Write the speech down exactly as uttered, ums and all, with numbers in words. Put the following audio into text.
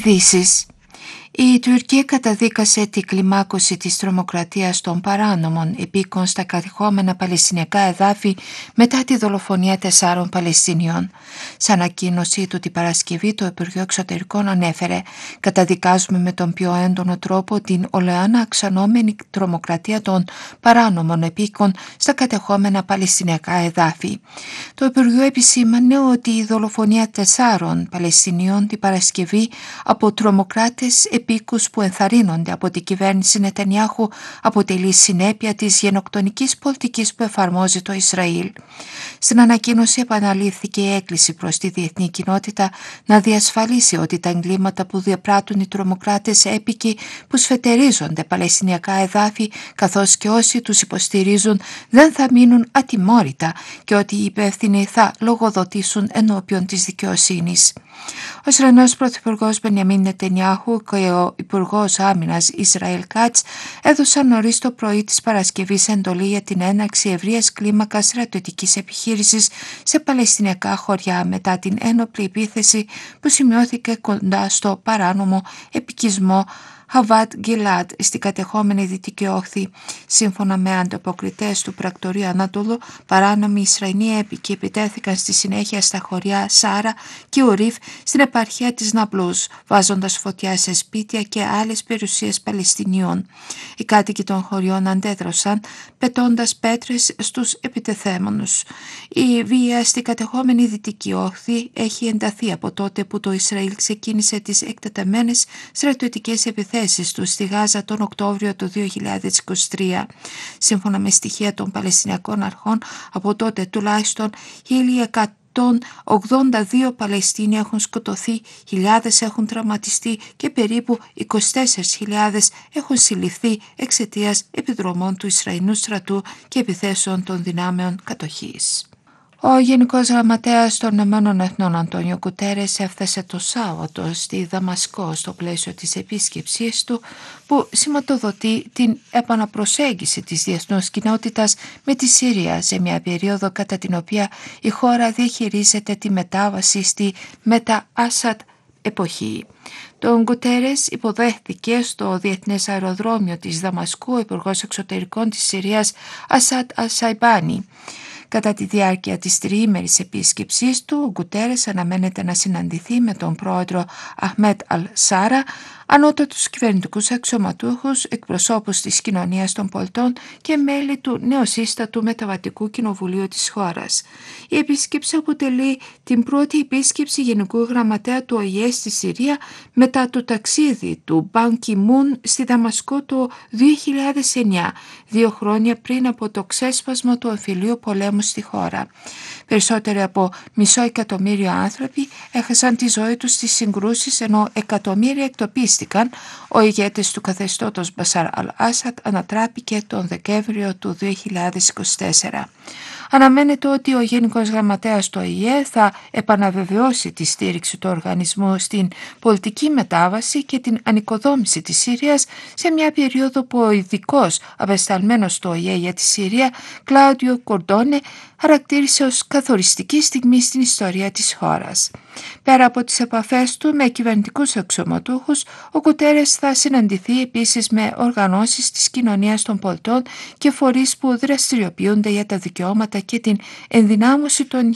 Ειδήσεις. Η Τουρκία καταδίκασε τη κλιμάκωση της τρομοκρατίας των παράνομων επίκων στα κατεχόμενα παλαιστινιακά εδάφη μετά τη δολοφονία τεσσάρων Παλαιστινίων. Σε ανακοίνωσή του την Παρασκευή, το Υπουργείο Εξωτερικών ανέφερε: «Καταδικάζουμε με τον πιο έντονο τρόπο την ολεάνα αυξανόμενη τρομοκρατία των παράνομων επίκων στα κατεχόμενα παλαιστινιακά εδάφη». Το Υπουργείο επισήμανε ότι η δολοφονία τεσσάρων Παλαιστινίων την Παρασκευή από τρομοκράτες επίκους που ενθαρρύνονται από την κυβέρνηση Νετανιάχου αποτελεί συνέπεια της γενοκτονικής πολιτικής που εφαρμόζει το Ισραήλ. Στην ανακοίνωση επαναλήφθηκε η έκκληση προς τη διεθνή κοινότητα να διασφαλίσει ότι τα εγκλήματα που διαπράττουν οι τρομοκράτες έπικοι που σφετερίζονται παλαιστινιακά εδάφη, καθώς και όσοι τους υποστηρίζουν, δεν θα μείνουν ατιμόρυτα και ότι οι υπεύθυνοι θα λογοδοτήσουν ενώπιον της δικαιοσύνης. Ο Ισραηλινός Πρωθυπουργός Μπενιαμίν Νετανιάχου και ο Υπουργός Άμυνας Ισραήλ Κάτς έδωσαν νωρίς το πρωί της Παρασκευής εντολή για την έναρξη ευρείας κλίμακας στρατιωτικής επιχείρησης σε παλαιστινιακά χωριά μετά την ένοπλη επίθεση που σημειώθηκε κοντά στο παράνομο επικισμό Χαβάτ Γκιλάτ στην κατεχόμενη Δυτική Όχθη. Σύμφωνα με ανταποκριτές του πρακτορείου Ανατολού, παράνομοι Ισραηλοί έπικοι επιτέθηκαν στη συνέχεια στα χωριά Σάρα και Ουρίφ στην επαρχία της Ναπλούς, βάζοντας φωτιά σε σπίτια και άλλες περιουσίες Παλαιστινίων. Οι κάτοικοι των χωριών αντέδρασαν πετώντας πέτρες στους επιτεθέμενους. Η βία στην κατεχόμενη Δυτική Όχθη έχει ενταθεί από τότε που το Ισραήλ ξεκίνησε τις εκτεταμένες στρατιωτικές επιθέσεις του στη Γάζα τον Οκτώβριο του δύο χιλιάδες είκοσι τρία. Σύμφωνα με στοιχεία των Παλαιστινιακών αρχών, από τότε τουλάχιστον χίλια εκατόν ογδόντα δύο Παλαιστίνοι έχουν σκοτωθεί, χιλιάδες έχουν τραυματιστεί και περίπου είκοσι τέσσερις χιλιάδες έχουν συλληφθεί εξαιτίας επιδρομών του Ισραηλινού στρατού και επιθέσεων των δυνάμεων κατοχής. Ο Γενικός Γραμματέας των Ηνωμένων Εθνών Αντώνιο Γκουτέρες έφτασε το Σάββατο στη Δαμασκό στο πλαίσιο της επίσκεψής του που σηματοδοτεί την επαναπροσέγγιση της διεθνούς κοινότητας με τη Συρία σε μια περίοδο κατά την οποία η χώρα διαχειρίζεται τη μετάβαση στη μετα-Άσαντ εποχή. Τον Γκουτέρες υποδέχθηκε στο Διεθνές Αεροδρόμιο της Δαμασκού ο Υπουργός Εξωτερικών της Συρίας Ασάντ Αλ-Σαϊμπάνι. Κατά τη διάρκεια της τριήμερης επίσκεψής του, ο Γκουτέρες αναμένεται να συναντηθεί με τον πρόεδρο Αχμέτ Αλ-Σάρα, ανώτατους κυβερνητικούς αξιωματούχους, εκπροσώπους της κοινωνίας των πολιτών και μέλη του νεοσύστατου μεταβατικού κοινοβουλίου της χώρας. Η επίσκεψη αποτελεί την πρώτη επίσκεψη Γενικού Γραμματέα του Ο Η Ε στη Συρία μετά το ταξίδι του Μπαν Κι Μουν στη Δαμασκό το δύο χιλιάδες εννιά, δύο χρόνια πριν από το ξέσπασμα του εμφυλίου πολέμου στη χώρα. Περισσότεροι από μισό εκατομμύριο άνθρωποι έχασαν τη ζωή τους στις συγκρούσεις, ενώ εκατομμύρια εκτοπίστηκαν. Ο ηγέτης του καθεστώτος Μπασάρ Αλ-Άσαντ ανατράπηκε τον Δεκέμβριο του δύο χιλιάδες είκοσι τέσσερα. Αναμένεται ότι ο Γενικός Γραμματέας του Ο Η Ε θα επαναβεβαιώσει τη στήριξη του οργανισμού στην πολιτική μετάβαση και την ανοικοδόμηση της Συρίας σε μια περίοδο που ο ειδικός απεσταλμένος του Ο Η Ε για τη Συρία, Κλάουδιο Κορντόνε, χαρακτήρισε ως καθοριστική στιγμή στην ιστορία της χώρας. Πέρα από τις επαφές του με κυβερνητικούς αξιωματούχους, ο Γκουτέρες θα συναντηθεί επίσης με οργανώσεις της κοινωνίας των πολιτών και φορείς που δραστηριοποιούνται για τα δικαιώματα και την ενδυνάμωση των